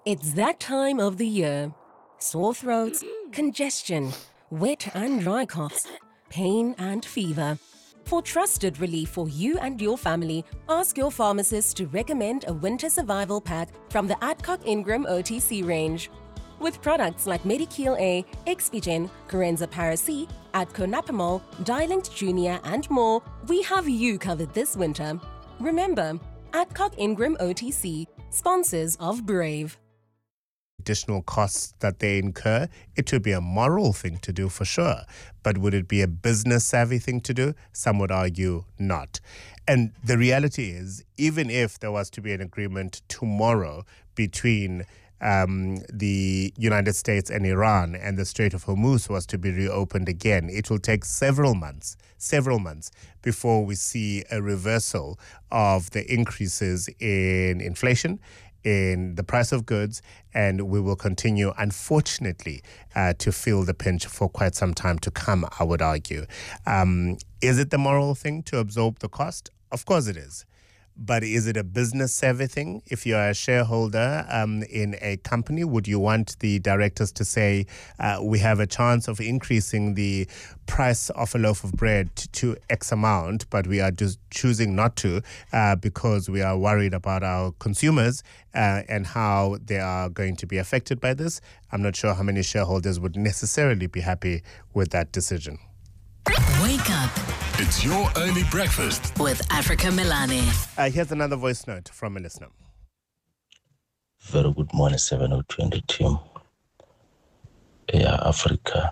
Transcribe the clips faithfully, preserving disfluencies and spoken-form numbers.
It's that time of the year. Sore throats, congestion, wet and dry coughs, pain and fever. For trusted relief for you and your family, ask your pharmacist to recommend a winter survival pack from the Adcock Ingram O T C range. With products like Medikeel A, Expigen, Corenza Para-C, Adco Napamol, Dialint Junior and more, we have you covered this winter. Remember, Adcock Ingram O T C, sponsors of Brave. Additional costs that they incur, it would be a moral thing to do for sure. But would it be a business savvy thing to do? Some would argue not. And the reality is, even if there was to be an agreement tomorrow between um, the United States and Iran and the Strait of Hormuz was to be reopened again, it will take several months, several months before we see a reversal of the increases in inflation, in the price of goods, and we will continue, unfortunately, uh, to feel the pinch for quite some time to come, I would argue. Um, is it the moral thing to absorb the cost? Of course it is. But is it a business savvy thing? If you're a shareholder um, in a company, would you want the directors to say, uh, we have a chance of increasing the price of a loaf of bread to X amount, but we are just choosing not to uh, because we are worried about our consumers uh, and how they are going to be affected by this? I'm not sure how many shareholders would necessarily be happy with that decision. Wake up. It's your early breakfast with Africa Milani. Uh, here's another voice note from a listener. Very good morning, seven oh two team. Yeah, Africa,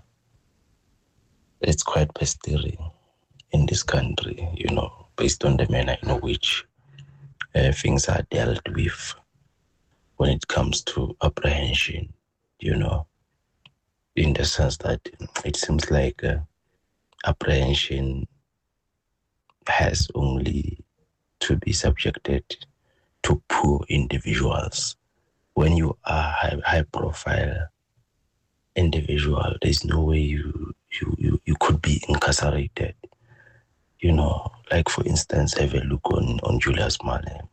it's quite pestering in this country, you know, based on the manner in which uh, things are dealt with when it comes to apprehension, you know, in the sense that it seems like uh, apprehension has only to be subjected to poor individuals. When you are high, high profile individual, there's no way you, you, you, you could be incarcerated. You know, like for instance, have a look on, on Julius Malema.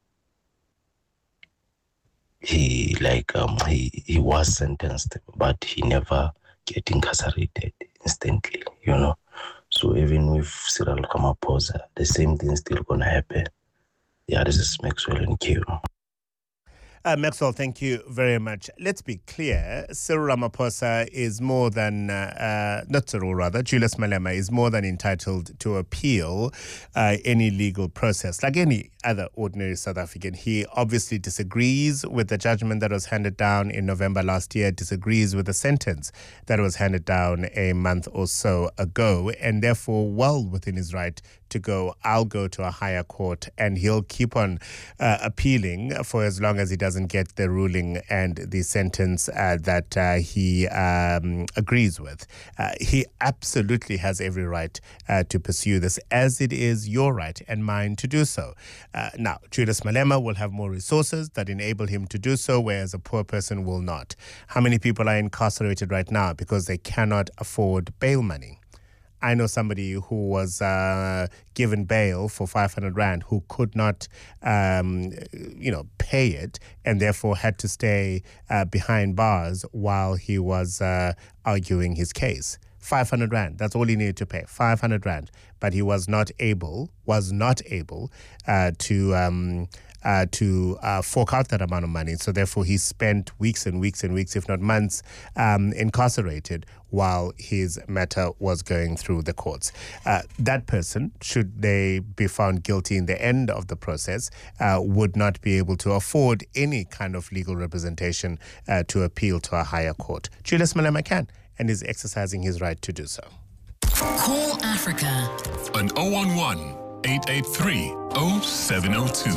He like um he, he was sentenced, but he never get incarcerated instantly, you know. So even with Cyril Ramaphosa, the same thing still gonna happen. Yeah, this is Maxwell and Q. Uh, Maxwell, thank you very much. Let's be clear. Cyril Ramaphosa is more than, uh, uh, not Cyril rather, Julius Malema is more than entitled to appeal uh, any legal process. Like any other ordinary South African, he obviously disagrees with the judgment that was handed down in November last year, disagrees with the sentence that was handed down a month or so ago, and therefore well within his right to go, I'll go to a higher court, and he'll keep on uh, appealing for as long as he doesn't get the ruling and the sentence uh, that uh, he um, agrees with. Uh, he absolutely has every right uh, to pursue this, as it is your right and mine to do so. Uh, now, Julius Malema will have more resources that enable him to do so, whereas a poor person will not. How many people are incarcerated right now because they cannot afford bail money? I know somebody who was uh, given bail for five hundred rand who could not, um, you know, pay it and therefore had to stay uh, behind bars while he was uh, arguing his case. five hundred rand, that's all he needed to pay, five hundred rand. But he was not able, was not able uh, to... Um, Uh, to uh, fork out that amount of money. So therefore he spent weeks and weeks and weeks, if not months, um, incarcerated while his matter was going through the courts. Uh, that person, should they be found guilty in the end of the process, uh, would not be able to afford any kind of legal representation uh, to appeal to a higher court. Julius Malema can and is exercising his right to do so. Call Africa on oh one one, eight eight three, oh seven oh two.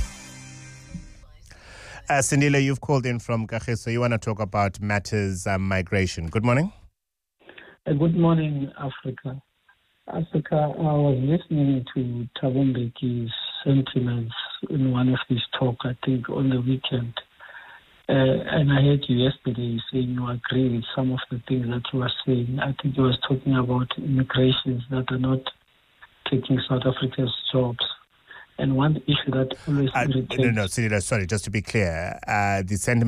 Uh, Sindile, you've called in from Kagiso. You want to talk about matters um, migration. Good morning. Uh, good morning, Africa. Africa, I was listening to Thabo Mbeki's sentiments in one of his talk, I think, on the weekend. Uh, and I heard you yesterday saying you agree with some of the things that you were saying. I think you was talking about immigrations that are not taking South Africa's jobs. And one issue that always uh, irritates... No, no, Sindile, sorry, just to be clear, uh, the sentiment